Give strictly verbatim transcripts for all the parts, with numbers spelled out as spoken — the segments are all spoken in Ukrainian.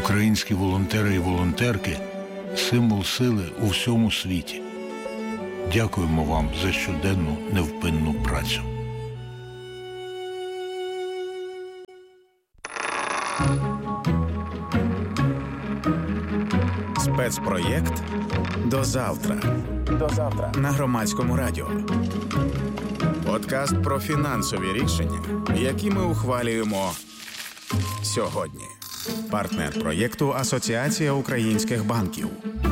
Українські волонтери і волонтерки – символ сили у всьому світі. Дякуємо вам за щоденну невпинну працю. Спецпроєкт «До завтра». До завтра. На Громадському радіо. Подкаст про фінансові рішення, які ми ухвалюємо сьогодні. Партнер проєкту «Асоціація українських банків».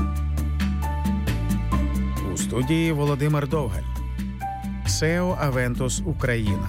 У студії Володимир Довгаль. сео «Авентус Україна».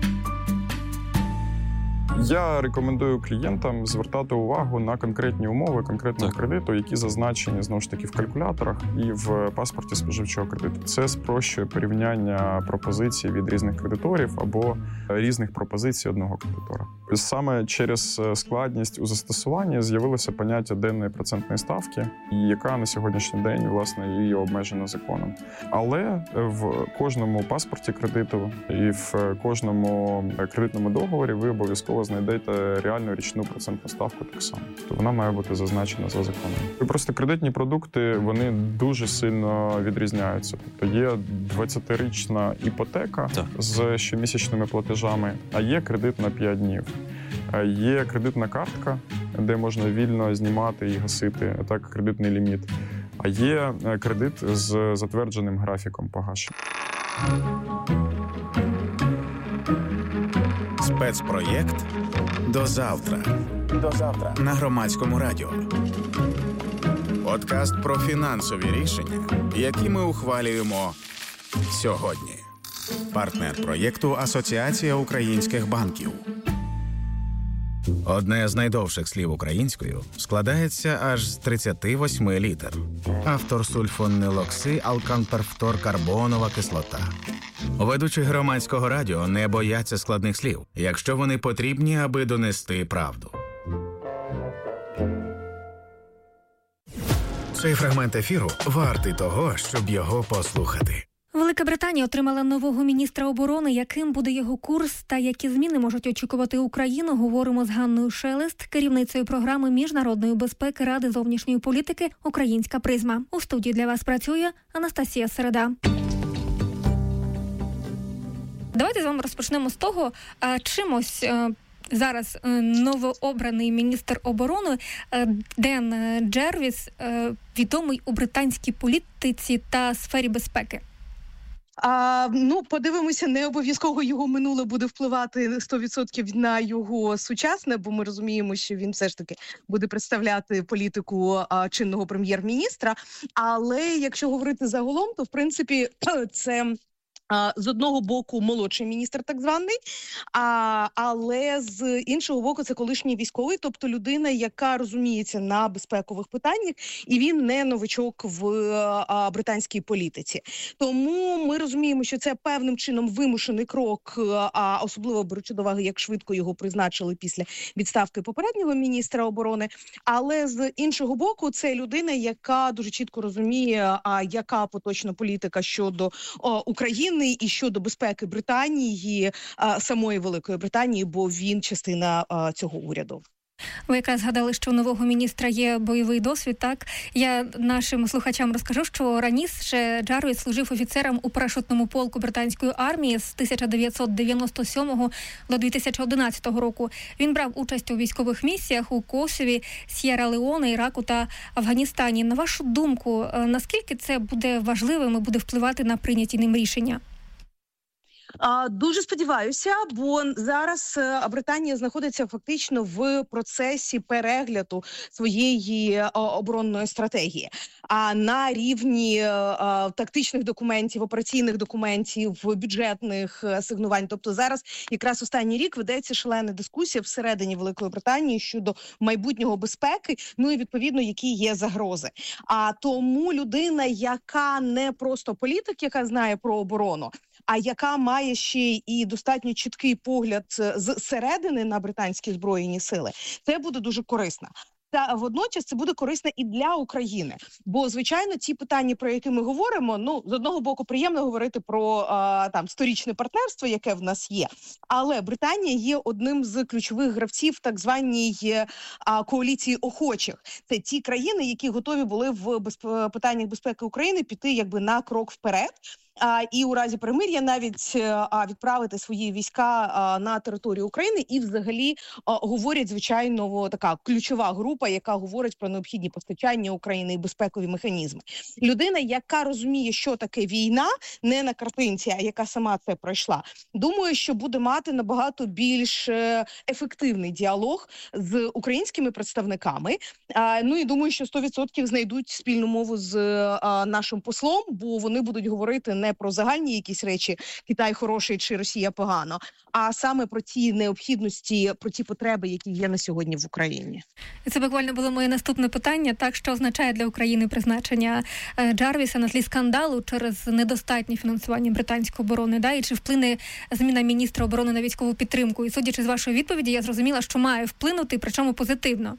Я рекомендую клієнтам звертати увагу на конкретні умови конкретного так. кредиту, які зазначені, знову ж таки, в калькуляторах і в паспорті споживчого кредиту. Це спрощує порівняння пропозицій від різних кредиторів або різних пропозицій одного кредитора. Саме через складність у застосуванні з'явилося поняття денної процентної ставки, яка на сьогоднішній день, власне, і обмежена законом. Але в кожному паспорті кредиту і в кожному кредитному договорі ви обов'язково знайдете реальну річну процентну ставку так само. То вона має бути зазначена за законом. І просто кредитні продукти, вони дуже сильно відрізняються. Тобто є двадцятирічна іпотека так. з щомісячними платежами, а є кредит на п'ять днів. Є кредитна картка, де можна вільно знімати і гасити, а так кредитний ліміт. А є кредит з затвердженим графіком погашення. Спецпроєкт «До завтра». До завтра. На Громадському радіо. Подкаст про фінансові рішення, які ми ухвалюємо сьогодні. Партнер проєкту «Асоціація українських банків». Одне з найдовших слів українською складається аж з тридцяти восьми літер. Автор сульфонилокси алканперфторкарбонова кислота. Ведучі Громадського радіо не бояться складних слів, якщо вони потрібні, аби донести правду. Цей фрагмент ефіру вартий того, щоб його послухати. Велика Британія отримала нового міністра оборони. Яким буде його курс та які зміни можуть очікувати Україну, говоримо з Ганною Шелест, керівницею програми міжнародної безпеки Ради зовнішньої політики «Українська призма». У студії для вас працює Анастасія Середа. Давайте з вами розпочнемо з того, чимось зараз новообраний міністр оборони Ден Джервіс відомий у британській політиці та сфері безпеки. А, ну, подивимося, не обов'язково його минуле буде впливати сто відсотків на його сучасне, бо ми розуміємо, що він все ж таки буде представляти політику а, чинного прем'єр-міністра. Але якщо говорити загалом, то в принципі це... З одного боку молодший міністр так званий, а, але з іншого боку це колишній військовий, тобто людина, яка розуміється на безпекових питаннях, і він не новичок в а, британській політиці. Тому ми розуміємо, що це певним чином вимушений крок, а особливо беручи до уваги, як швидко його призначили після відставки попереднього міністра оборони. Але з іншого боку, це людина, яка дуже чітко розуміє, а яка поточна політика щодо о, України, і щодо безпеки Британії, самої Великої Британії, бо він частина цього уряду. Ви якраз згадали, що у нового міністра є бойовий досвід, так? Я нашим слухачам розкажу, що раніше Джервіс служив офіцером у парашутному полку британської армії з тисяча дев'ятсот дев'яносто сьомого до дві тисячі одинадцятого року. Він брав участь у військових місіях у Косові, С'єра-Леоне, Іраку та Афганістані. На вашу думку, наскільки це буде важливим і буде впливати на прийняті ним рішення? Дуже сподіваюся, бо зараз Британія знаходиться фактично в процесі перегляду своєї оборонної стратегії. А на рівні тактичних документів, операційних документів, бюджетних асигнувань. Тобто зараз якраз останній рік ведеться шалена дискусія всередині Великої Британії щодо майбутнього безпеки, ну і відповідно, які є загрози. А тому людина, яка не просто політик, яка знає про оборону, а яка має ще і достатньо чіткий погляд з середини на британські збройні сили, це буде дуже корисно. та водночас це буде корисно і для України. Бо, звичайно, ті питання, про які ми говоримо, ну, з одного боку, приємно говорити про а, там сторічне партнерство, яке в нас є, але Британія є одним з ключових гравців в так званій а, коаліції охочих. Це ті країни, які готові були в безп... питаннях безпеки України піти якби на крок вперед. А, і у разі перемир'я навіть а, відправити свої війська а, на територію України. І взагалі а, говорять, звичайно, така ключова група, яка говорить про необхідні постачання України і безпекові механізми. Людина, яка розуміє, що таке війна, не на картинці, а яка сама це пройшла, думаю, що буде мати набагато більш ефективний діалог з українськими представниками. А, ну і думаю, що сто відсотків знайдуть спільну мову з а, нашим послом, бо вони будуть говорити не про загальні якісь речі, Китай хороший чи Росія погано, а саме про ті необхідності, про ті потреби, які є на сьогодні в Україні. І це буквально було моє наступне питання. Так, що означає для України призначення Джарвіса на тлі скандалу через недостатнє фінансування британської оборони, да? І чи вплине зміна міністра оборони на військову підтримку? І судячи з вашої відповіді, я зрозуміла, що має вплинути, причому позитивно.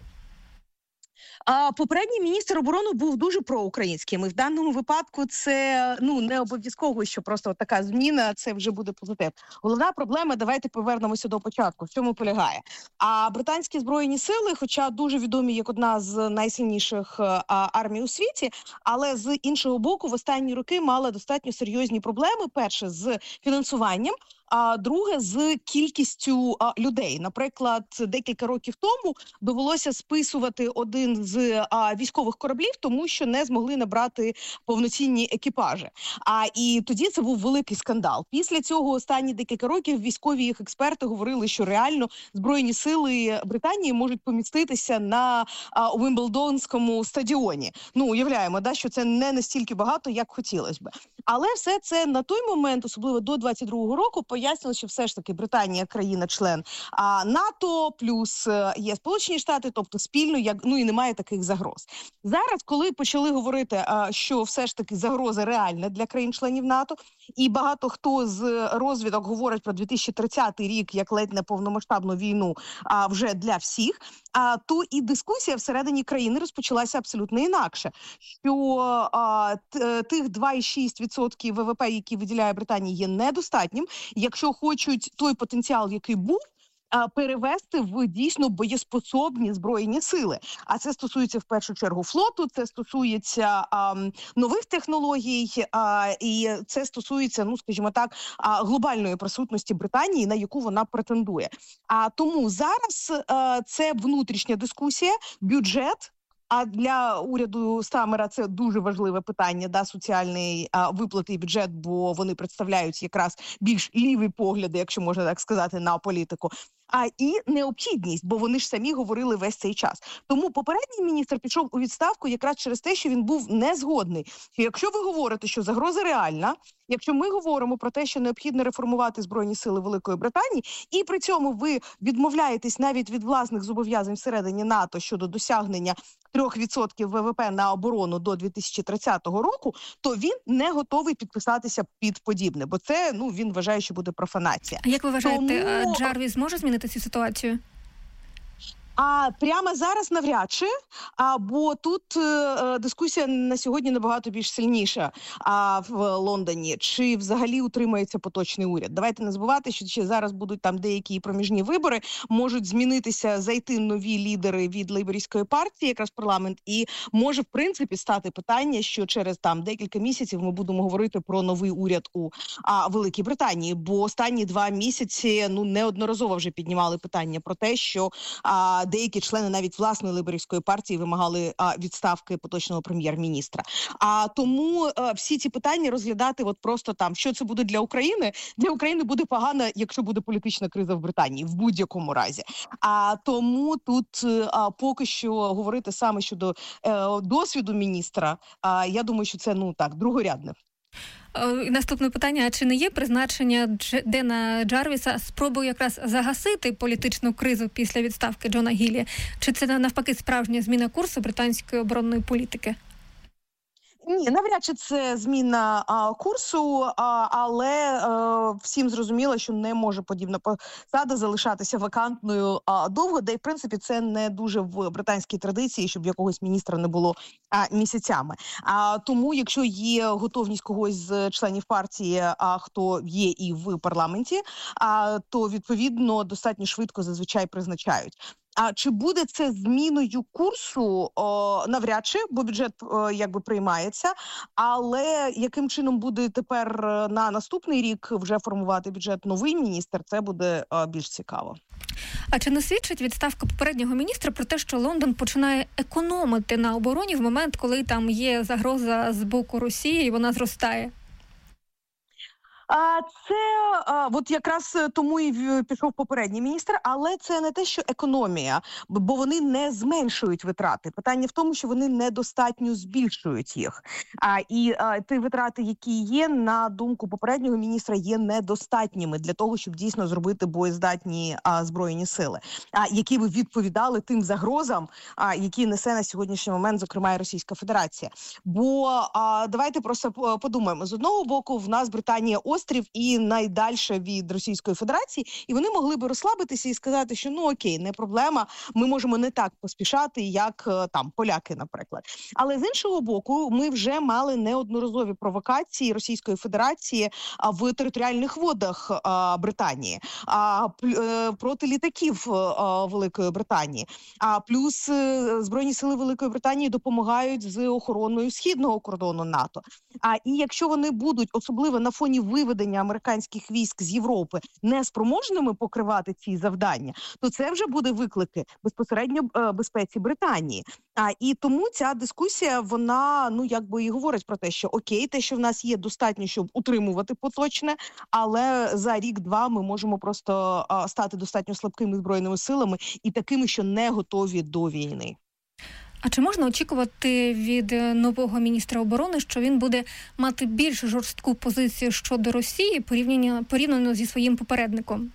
А попередній міністр оборони був дуже проукраїнським. І в даному випадку це ну не обов'язково, що просто така зміна, це вже буде позитив. Головна проблема, давайте повернемося до початку. В чому полягає? А британські збройні сили, хоча дуже відомі як одна з найсильніших а, армій у світі, але з іншого боку, в останні роки мала достатньо серйозні проблеми. Перше з фінансуванням. А друге, з кількістю а, людей. Наприклад, декілька років тому довелося списувати один з а, військових кораблів, тому що не змогли набрати повноцінні екіпажі. А і тоді це був великий скандал. Після цього останні декілька років військові їх експерти говорили, що реально збройні сили Британії можуть поміститися на а, Уимблдонському стадіоні. Ну, уявляємо, да, що це не настільки багато, як хотілося б. Але все це на той момент, особливо до двадцять другого року, пояснило, що все ж таки Британія країна-член а, НАТО, плюс є Сполучені Штати, тобто спільно, як ну і немає таких загроз. Зараз, коли почали говорити, а, що все ж таки загроза реальна для країн-членів НАТО, і багато хто з розвідок говорить про дві тисячі тридцятий рік як ледь не повномасштабну війну, а вже для всіх, а то і дискусія всередині країни розпочалася абсолютно інакше. Що а, т, тих два цілих шість відсотків ВВП, які виділяє Британія, є недостатнім. Якщо хочуть той потенціал, який був, перевести в дійсно боєспособні збройні сили. А це стосується в першу чергу флоту, це стосується а, нових технологій, а, і це стосується, ну скажімо так, а, глобальної присутності Британії, на яку вона претендує. А тому зараз а, це внутрішня дискусія, бюджет. А для уряду Стамера це дуже важливе питання, да, соціальний а, виплати і бюджет, бо вони представляють якраз більш ліві погляди, якщо можна так сказати, на політику. А і необхідність, бо вони ж самі говорили весь цей час. Тому попередній міністр пішов у відставку якраз через те, що він був незгодний. Що якщо ви говорите, що загроза реальна, якщо ми говоримо про те, що необхідно реформувати Збройні сили Великої Британії, і при цьому ви відмовляєтесь навіть від власних зобов'язань всередині НАТО щодо досягнення трьох відсотків ВВП на оборону до дві тисячі тридцятого року, то він не готовий підписатися під подібне, бо це, ну, він вважає, що буде профанація. А як ви вважаєте, Тому... Джарвіс зможе змінити цю ситуацію? А прямо зараз навряд чи, а, бо тут е, дискусія на сьогодні набагато більш сильніша а, в Лондоні. Чи взагалі утримається поточний уряд? Давайте не забувати, що ще зараз будуть там деякі проміжні вибори, можуть змінитися, зайти нові лідери від лейбористської партії, якраз парламент, і може в принципі стати питання, що через там декілька місяців ми будемо говорити про новий уряд у а, Великій Британії, бо останні два місяці ну неодноразово вже піднімали питання про те, що а, деякі члени навіть власної лейбористської партії вимагали а, відставки поточного прем'єр-міністра. А тому а, всі ці питання розглядати от просто там, що це буде для України. Для України буде погано, якщо буде політична криза в Британії, в будь-якому разі. А тому тут а, поки що говорити саме щодо а, досвіду міністра, а, я думаю, що це, ну так, другорядне. Наступне питання, а чи не є призначення Дена Джарвіса спробою якраз загасити політичну кризу після відставки Джона Гіллі? Чи це навпаки справжня зміна курсу британської оборонної політики? Ні, навряд чи це зміна а, курсу, а, але а, всім зрозуміло, що не може подібна посада залишатися вакантною а, довго, де, в принципі, це не дуже в британській традиції, щоб якогось міністра не було а, місяцями. А тому, якщо є готовність когось з членів партії, а хто є і в парламенті, а то відповідно достатньо швидко зазвичай призначають. А чи буде це зміною курсу? О, навряд чи, бо бюджет о, якби приймається. Але яким чином буде тепер на наступний рік вже формувати бюджет новий міністр, це буде о, більш цікаво. А чи не свідчить відставка попереднього міністра про те, що Лондон починає економити на обороні в момент, коли там є загроза з боку Росії і вона зростає? А це а, от якраз тому і пішов попередній міністр, але це не те, що економія, бо вони не зменшують витрати. Питання в тому, що вони недостатньо збільшують їх. А і а, ті витрати, які є, на думку попереднього міністра, є недостатніми для того, щоб дійсно зробити боєздатні а, збройні сили, а які би відповідали тим загрозам, а які несе на сьогоднішній момент, зокрема, і Російська Федерація. Бо а, давайте просто подумаємо: з одного боку, в нас Британія острів і найдальше від Російської Федерації, і вони могли би розслабитися і сказати, що ну окей, не проблема, ми можемо не так поспішати, як там поляки, наприклад. Але з іншого боку, ми вже мали неодноразові провокації Російської Федерації а, в територіальних водах а, Британії, а, п, проти літаків а, Великої Британії. А плюс а, Збройні сили Великої Британії допомагають з охороною східного кордону НАТО. А і якщо вони будуть, особливо на фоні виведення американських військ з Європи, не спроможними покривати ці завдання, то це вже буде виклики безпосередньо е, безпеці Британії. А і тому ця дискусія, вона, ну, якби і говорить про те, що окей, те, що в нас є достатньо, щоб утримувати поточне, але за рік-два ми можемо просто е, стати достатньо слабкими збройними силами і такими, що не готові до війни. А чи можна очікувати від нового міністра оборони, що він буде мати більш жорстку позицію щодо Росії порівняно, порівняно зі своїм попередником?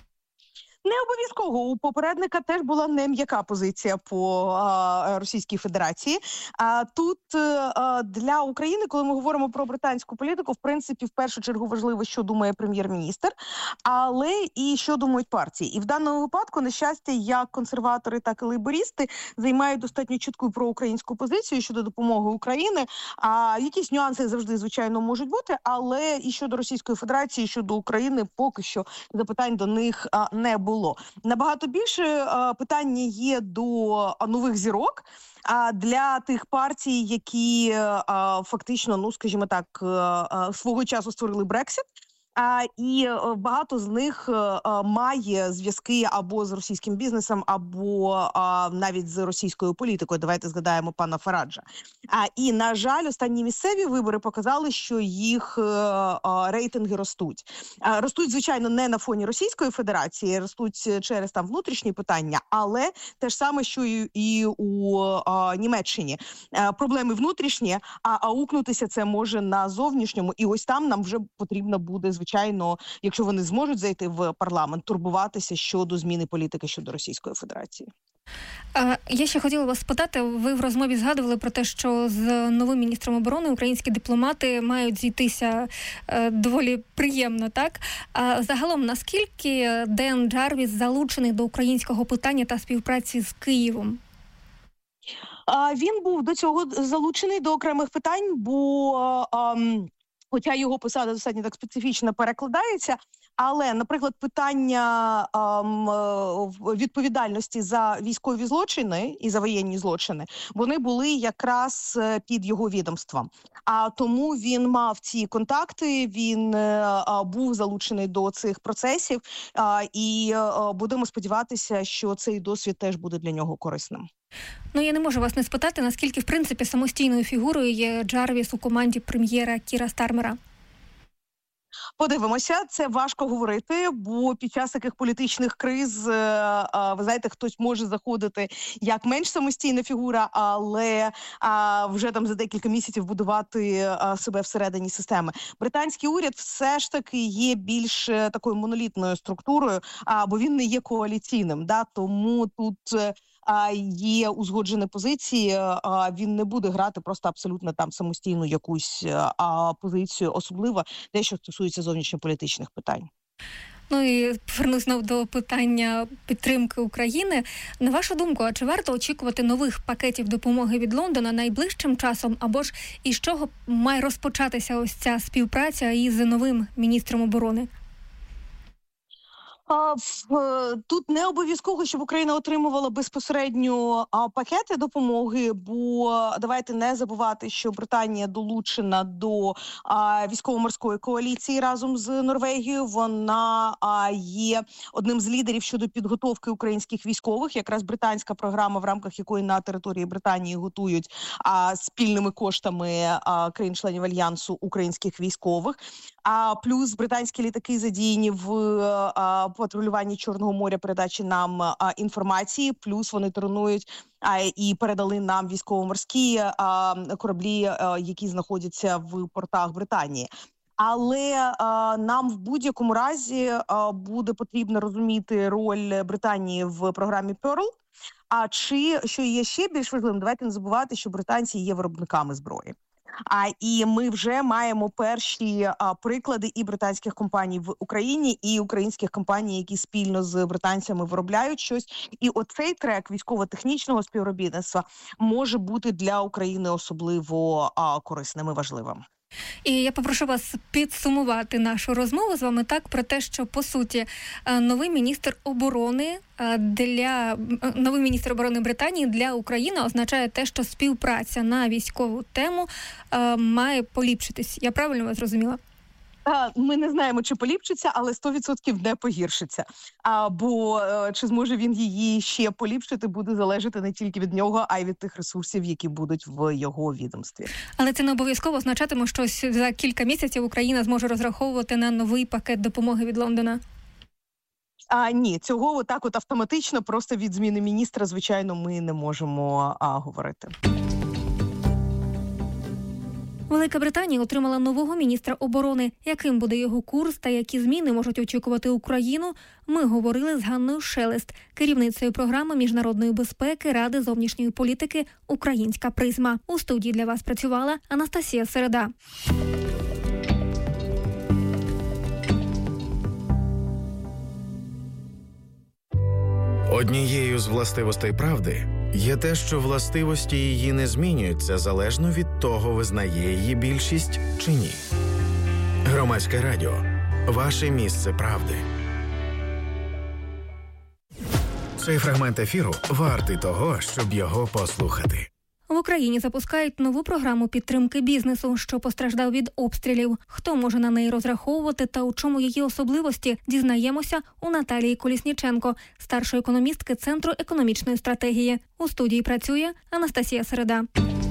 Не обов'язково. У попередника теж була не м'яка позиція по а, Російській Федерації. А тут а, для України, коли ми говоримо про британську політику, в принципі, в першу чергу важливо, що думає прем'єр-міністр, але і що думають партії. І в даному випадку, на щастя, як консерватори, так і лейбористи займають достатньо чітку проукраїнську позицію щодо допомоги Україні. А якісь нюанси завжди, звичайно, можуть бути, але і щодо Російської Федерації, і щодо України поки що запитань до них а, не було. Було. Набагато більше а, питання є до а, нових зірок, а для тих партій, які а, фактично, ну, скажімо так, а, свого часу створили Брексит. А, і а, багато з них а, має зв'язки або з російським бізнесом, або а, навіть з російською політикою. Давайте згадаємо пана Фараджа. А, і, на жаль, останні місцеві вибори показали, що їх а, а, рейтинги ростуть. А, ростуть, звичайно, не на фоні Російської Федерації, ростуть через там внутрішні питання, але те ж саме, що і, і у а, Німеччині. А, проблеми внутрішні, а аукнутися це може на зовнішньому. І ось там нам вже потрібно буде, звичайно, якщо вони зможуть зайти в парламент, турбуватися щодо зміни політики щодо Російської Федерації. А, я ще хотіла вас спитати, ви в розмові згадували про те, що з новим міністром оборони українські дипломати мають зійтися е, доволі приємно, так? А загалом, наскільки Ден Джарвіс залучений до українського питання та співпраці з Києвом? А, він був до цього залучений до окремих питань, бо... А, Хоча його посада достатньо так специфічно перекладається, але, наприклад, питання ем, відповідальності за військові злочини і за воєнні злочини, вони були якраз під його відомством. А тому він мав ці контакти, він е, був залучений до цих процесів, е, і е, будемо сподіватися, що цей досвід теж буде для нього корисним. Ну, я не можу вас не спитати, наскільки, в принципі, самостійною фігурою є Джарвіс у команді прем'єра Кіра Стармера? Подивимося, це важко говорити, бо під час таких політичних криз, ви знаєте, хтось може заходити як менш самостійна фігура, але вже там за декілька місяців будувати себе всередині системи. Британський уряд все ж таки є більш такою монолітною структурою, бо він не є коаліційним, да? Тому тут а, є узгоджені позиції, а, він не буде грати просто абсолютно там самостійну якусь а, позицію, особливо те, що стосується зовнішньополітичних питань. Ну і повернусь знову до питання підтримки України. На вашу думку, а чи варто очікувати нових пакетів допомоги від Лондона найближчим часом, або ж із чого має розпочатися ось ця співпраця із новим міністром оборони? Тут не обов'язково, щоб Україна отримувала безпосередньо пакети допомоги, бо давайте не забувати, що Британія долучена до військово-морської коаліції разом з Норвегією. Вона є одним з лідерів щодо підготовки українських військових. Якраз британська програма, в рамках якої на території Британії готують спільними коштами країн-членів Альянсу українських військових. А плюс британські літаки задіяні в а, патрулюванні Чорного моря, передачі нам а, інформації, плюс вони тренують а, і передали нам військово-морські а, кораблі, а, які знаходяться в портах Британії. Але а, нам в будь-якому разі а, буде потрібно розуміти роль Британії в програмі Pearl. А чи, що є ще більш важливим, давайте не забувати, що британці є виробниками зброї. А і ми вже маємо перші а, приклади і британських компаній в Україні, і українських компаній, які спільно з британцями виробляють щось. І оцей трек військово-технічного співробітництва може бути для України особливо а, корисним і важливим. І я попрошу вас підсумувати нашу розмову з вами так про те, що, по суті, новий міністр оборони для новий міністр оборони Британії для України означає те, що співпраця на військову тему має поліпшитись. Я правильно вас зрозуміла? Ми не знаємо, чи поліпшиться, але сто відсотків не погіршиться. А, бо чи зможе він її ще поліпшити, буде залежати не тільки від нього, а й від тих ресурсів, які будуть в його відомстві. Але це не обов'язково означатиме, що за кілька місяців Україна зможе розраховувати на новий пакет допомоги від Лондона? А, ні, цього отак от автоматично, просто від зміни міністра, звичайно, ми не можемо а, говорити. Велика Британія отримала нового міністра оборони. Яким буде його курс та які зміни можуть очікувати Україну, ми говорили з Ганною Шелест, керівницею програми міжнародної безпеки Ради зовнішньої політики «Українська призма». У студії для вас працювала Анастасія Середа. Однією з властивостей правди є те, що властивості її не змінюються залежно від того, визнає її більшість чи ні. Громадське радіо. Ваше місце правди. Цей фрагмент ефіру вартий того, щоб його послухати. В Україні запускають нову програму підтримки бізнесу, що постраждав від обстрілів. Хто може на неї розраховувати та у чому її особливості, дізнаємося у Наталії Колісніченко, старшої економістки Центру економічної стратегії. У студії працює Анастасія Середа.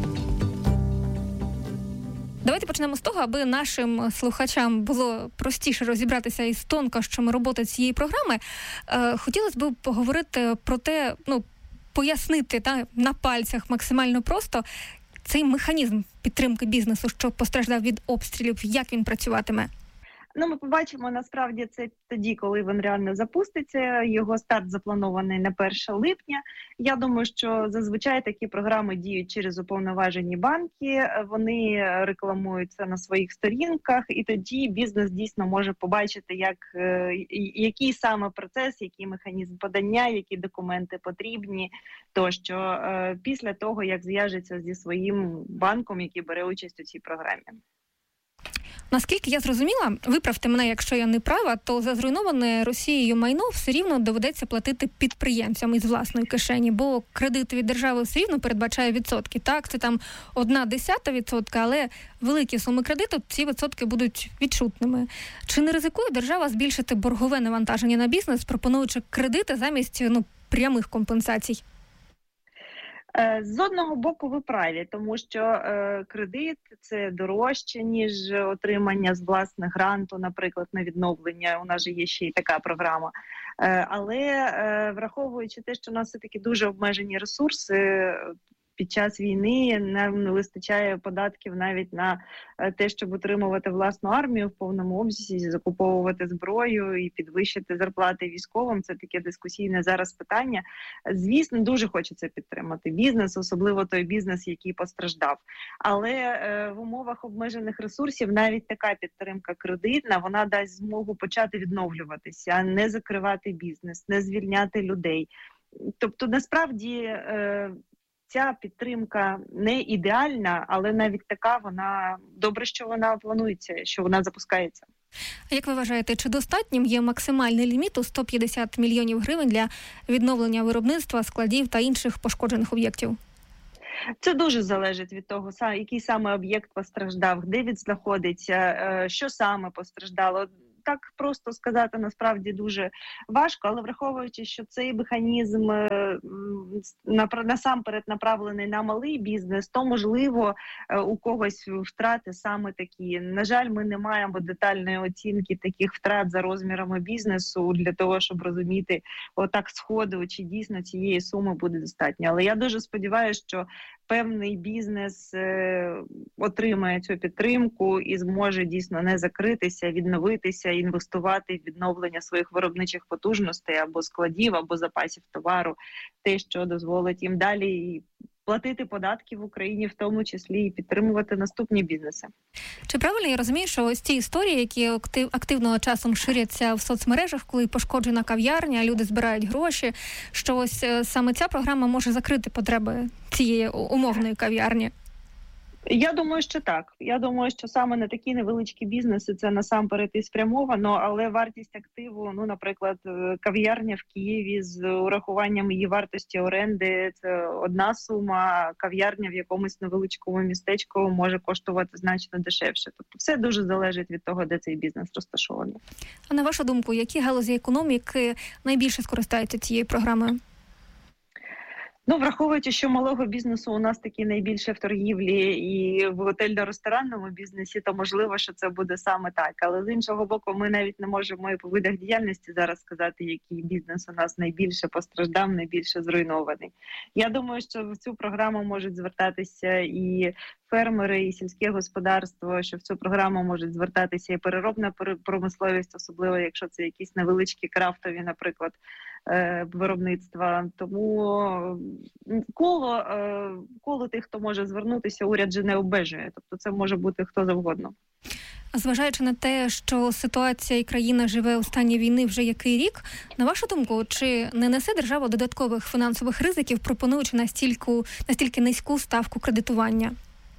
Давайте почнемо з того, аби нашим слухачам було простіше розібратися із тонкощами роботи цієї програми. Е, хотілося б поговорити про те, ну, пояснити та, на пальцях максимально просто цей механізм підтримки бізнесу, що постраждав від обстрілів, як він працюватиме? Ну, ми побачимо, насправді, це тоді, коли він реально запуститься. Його старт запланований на перше липня. Я думаю, що зазвичай такі програми діють через уповноважені банки. Вони рекламуються на своїх сторінках, і тоді бізнес дійсно може побачити, як, який саме процес, який механізм подання, які документи потрібні, тощо після того, як зв'яжеться зі своїм банком, який бере участь у цій програмі. Наскільки я зрозуміла, виправте мене, якщо я не права, то за зруйноване Росією майно все рівно доведеться платити підприємцям із власної кишені, бо кредит від держави все рівно передбачає відсотки. Так, це там одна десята відсотка, але великі суми кредиту, ці відсотки будуть відчутними. Чи не ризикує держава збільшити боргове навантаження на бізнес, пропонуючи кредити замість ну, прямих компенсацій? З одного боку ви праві, тому що е, кредит – це дорожче, ніж отримання з власних гранту, наприклад, на відновлення. У нас же є ще й така програма. Е, але е, враховуючи те, що у нас все-таки дуже обмежені ресурси, під час війни нам не вистачає податків навіть на те, щоб утримувати власну армію в повному обсязі, закуповувати зброю і підвищити зарплати військовим. Це таке дискусійне зараз питання. Звісно, дуже хочеться підтримати бізнес, особливо той бізнес, який постраждав. Але е, в умовах обмежених ресурсів навіть така підтримка кредитна, вона дасть змогу почати відновлюватися, не закривати бізнес, не звільняти людей. Тобто, насправді, е, ця підтримка не ідеальна, але навіть така, вона добре, що вона планується, що вона запускається. А як ви вважаєте, чи достатнім є максимальний ліміт у сто п'ятдесят мільйонів гривень для відновлення виробництва, складів та інших пошкоджених об'єктів? Це дуже залежить від того, який саме об'єкт постраждав, де він знаходиться, що саме постраждало. Так просто сказати насправді дуже важко, але враховуючи, що цей механізм насамперед направлений на малий бізнес, то, можливо, у когось втрати саме такі. На жаль, ми не маємо детальної оцінки таких втрат за розмірами бізнесу для того, щоб розуміти отак сходу, чи дійсно цієї суми буде достатньо. Але я дуже сподіваюся, що певний бізнес е, отримає цю підтримку і зможе дійсно не закритися, відновитися, інвестувати в відновлення своїх виробничих потужностей або складів, або запасів товару, те, що дозволить їм далі платити податки в Україні, в тому числі і підтримувати наступні бізнеси. Чи правильно я розумію, що ось ці історії, які актив, активно часом ширяться в соцмережах, коли пошкоджена кав'ярня, люди збирають гроші, що ось саме ця програма може закрити потреби цієї умовної кав'ярні? Я думаю, що так. Я думаю, що саме на такі невеличкі бізнеси це насамперед і спрямовано, але вартість активу, ну, наприклад, кав'ярня в Києві з урахуванням її вартості оренди – це одна сума, а кав'ярня в якомусь невеличкому містечку може коштувати значно дешевше. Тобто все дуже залежить від того, де цей бізнес розташований. А на вашу думку, які галузі економіки найбільше скористаються цією програмою? Ну, враховуючи, що малого бізнесу у нас таки найбільше в торгівлі і в готельно-ресторанному бізнесі, то можливо, що це буде саме так. Але з іншого боку, ми навіть не можемо і по видах діяльності зараз сказати, який бізнес у нас найбільше постраждав, найбільше зруйнований. Я думаю, що в цю програму можуть звертатися і фермери, і сільське господарство, що в цю програму можуть звертатися і переробна промисловість, особливо якщо це якісь невеличкі крафтові, наприклад, виробництва. Тому коло, коло тих, хто може звернутися, уряд же не обмежує. Тобто це може бути хто завгодно. Зважаючи на те, що ситуація і країна живе у стані війни вже який рік, на вашу думку, чи не несе держава додаткових фінансових ризиків, пропонуючи настільки, настільки низьку ставку кредитування?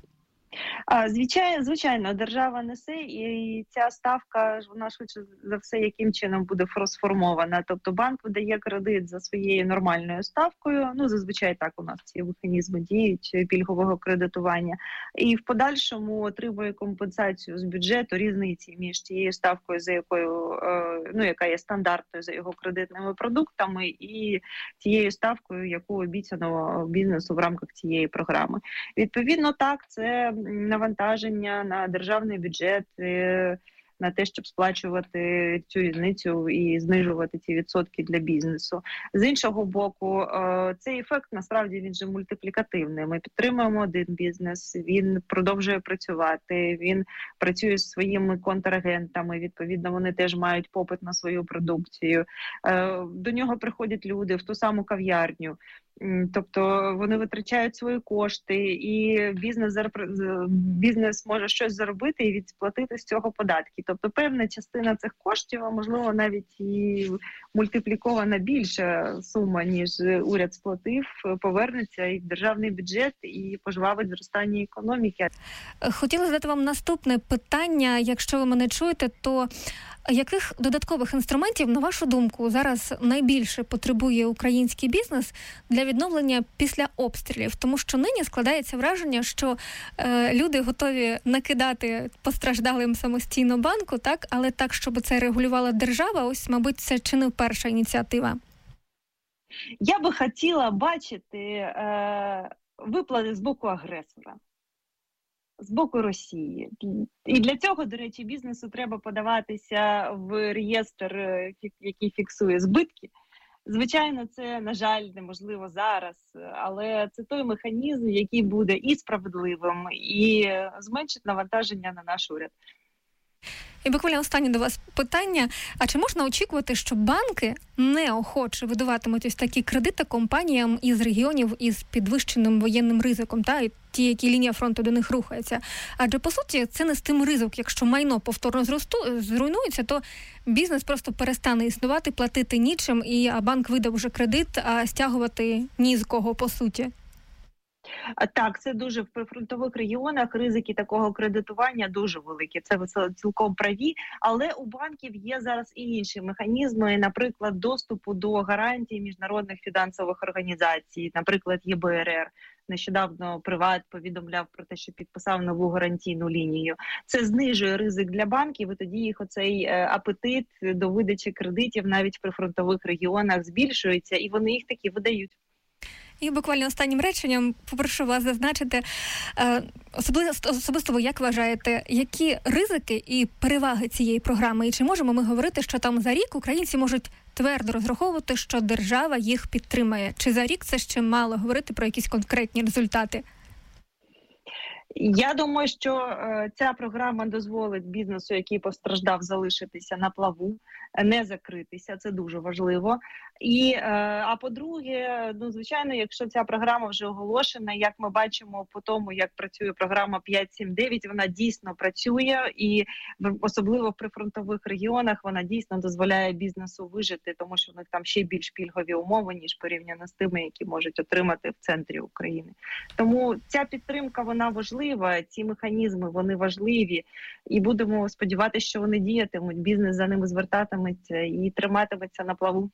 А, звичайно, звичайно, держава несе, і ця ставка, вона швидше за все, яким чином буде розформована. Тобто банк видає кредит за своєю нормальною ставкою, ну, зазвичай так у нас ці механізми діють пільгового кредитування, і в подальшому отримує компенсацію з бюджету різниці між тією ставкою, за якою, ну, яка є стандартною за його кредитними продуктами, і тією ставкою, яку обіцяно бізнесу в рамках цієї програми. Відповідно, так, це навантаження на державний бюджет, на те, щоб сплачувати цю різницю і знижувати ці відсотки для бізнесу. З іншого боку, цей ефект, насправді, він же мультиплікативний. Ми підтримуємо один бізнес, він продовжує працювати, він працює з своїми контрагентами, відповідно, вони теж мають попит на свою продукцію. До нього приходять люди в ту саму кав'ярню. Тобто вони витрачають свої кошти, і бізнес, бізнес може щось заробити і відсплатити з цього податки. Тобто певна частина цих коштів, а можливо навіть і мультиплікована більша сума, ніж уряд сплатив, повернеться і в державний бюджет, і пожвавить зростання економіки. Хотіла задати вам наступне питання. Якщо ви мене чуєте, то яких додаткових інструментів, на вашу думку, зараз найбільше потребує український бізнес для відновлення після обстрілів? Тому що нині складається враження, що е, люди готові накидати постраждалим самостійно банку, так, але так, щоб це регулювала держава, ось, мабуть, це чи не перша ініціатива? Я би хотіла бачити е, виплати з боку агресора. З боку Росії. І для цього, до речі, бізнесу треба подаватися в реєстр, який фіксує збитки, Звичайно, це, на жаль, неможливо зараз, але це той механізм, який буде і справедливим, і зменшить навантаження на наш уряд. І буквально останнє до вас питання. А чи можна очікувати, що банки неохоче видаватимуть ось такі кредити компаніям із регіонів із підвищеним воєнним ризиком, та, і ті, які лінія фронту до них рухається? Адже, по суті, це нестиме ризик. Якщо майно повторно зросту, зруйнується, то бізнес просто перестане існувати, платити нічим, і а банк видав вже кредит, а стягувати ні з кого, по суті. Так, це дуже в прифронтових регіонах ризики такого кредитування дуже великі. Це ви цілком праві. Але у банків є зараз і інші механізми, наприклад, доступу до гарантій міжнародних фінансових організацій, наприклад, Є Бе Ер Ер. Нещодавно Приват повідомляв про те, що підписав нову гарантійну лінію. Це знижує ризик для банків, і тоді їх оцей апетит до видачі кредитів навіть в прифронтових регіонах збільшується, і вони їх таки видають. І буквально останнім реченням попрошу вас зазначити, особисто, особисто ви як вважаєте, які ризики і переваги цієї програми? І чи можемо ми говорити, що там за рік українці можуть твердо розраховувати, що держава їх підтримає? Чи за рік це ще мало говорити про якісь конкретні результати? Я думаю, що е, ця програма дозволить бізнесу, який постраждав, залишитися на плаву, не закритися. Це дуже важливо. І, е, а по-друге, ну, звичайно, якщо ця програма вже оголошена, як ми бачимо по тому, як працює програма п'ять сім дев'ять, вона дійсно працює, і особливо в прифронтових регіонах вона дійсно дозволяє бізнесу вижити, тому що у них там ще більш пільгові умови, ніж порівняно з тими, які можуть отримати в центрі України. Тому ця підтримка, вона важлива, ці механізми, вони важливі, і будемо сподіватися, що вони діятимуть, бізнес за ними звертатиметься і триматиметься на плаву.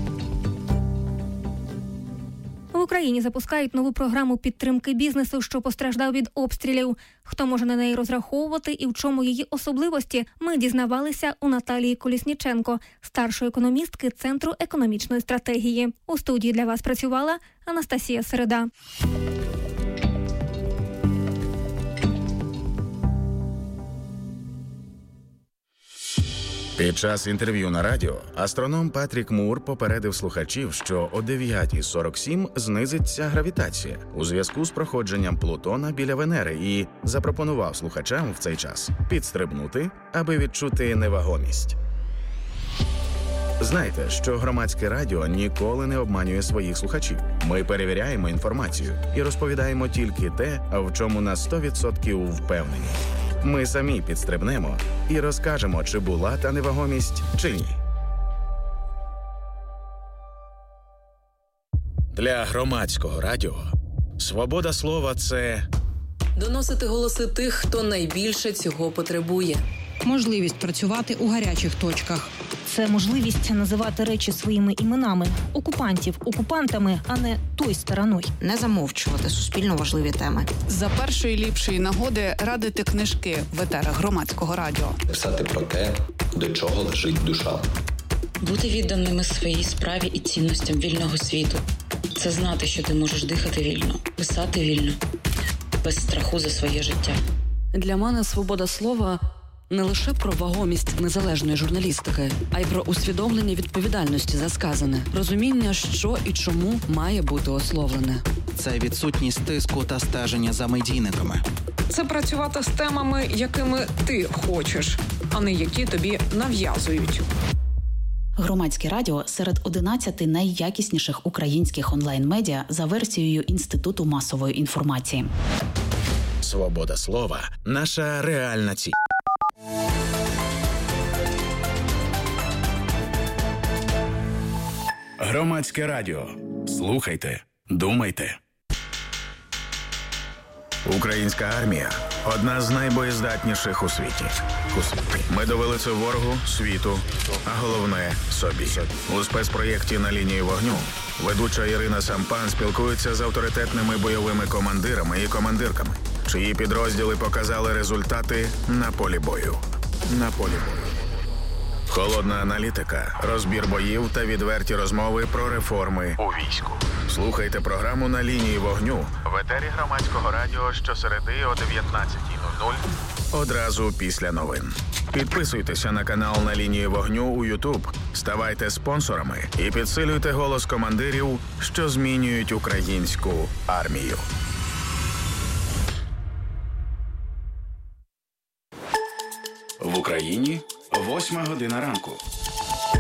В Україні запускають нову програму підтримки бізнесу, що постраждав від обстрілів. Хто може на неї розраховувати і в чому її особливості, ми дізнавалися у Наталії Колісніченко, старшої економістки Центру економічної стратегії. У студії для вас працювала Анастасія Середа. Під час інтерв'ю на радіо астроном Патрік Мур попередив слухачів, що о дев'ята сорок сім знизиться гравітація у зв'язку з проходженням Плутона біля Венери і запропонував слухачам в цей час підстрибнути, аби відчути невагомість. Знайте, що громадське радіо ніколи не обманює своїх слухачів. Ми перевіряємо інформацію і розповідаємо тільки те, в чому на сто відсотків впевнені. Ми самі підстрибнемо і розкажемо, чи була та невагомість, чи ні. Для громадського радіо свобода слова – це доносити голоси тих, хто найбільше цього потребує. Можливість працювати у гарячих точках. Це можливість називати речі своїми іменами. Окупантів окупантами, а не той стороною. Не замовчувати суспільно важливі теми. За першої ліпшої нагоди радити книжки в етерах громадського радіо. Писати про те, до чого лежить душа. Бути відданими своїй справі і цінностям вільного світу. Це знати, що ти можеш дихати вільно, писати вільно, без страху за своє життя. Для мене свобода слова – не лише про вагомість незалежної журналістики, а й про усвідомлення відповідальності за сказане, розуміння, що і чому має бути ословлене. Це відсутність тиску та стеження за медійниками. Це працювати з темами, якими ти хочеш, а не які тобі нав'язують. Громадське радіо серед одинадцяти найякісніших українських онлайн-медіа за версією Інституту масової інформації. Свобода слова – наша реальна ціль. Громадське радіо. Слухайте, думайте. Українська армія – одна з найбоєздатніших у світі. Ми довели це ворогу, світу, а головне – собі. У спецпроєкті «На лінії вогню» ведуча Ірина Сампан спілкується з авторитетними бойовими командирами і командирками, чиї підрозділи показали результати на полі бою. На полі бою. Холодна аналітика, розбір боїв та відверті розмови про реформи у війську. Слухайте програму «На лінії вогню» в етері Громадського радіо щосереди о дев'ятнадцятій нуль нуль одразу після новин. Підписуйтеся на канал «На лінії вогню» у YouTube, ставайте спонсорами і підсилюйте голос командирів, що змінюють українську армію. В Україні восьма година ранку.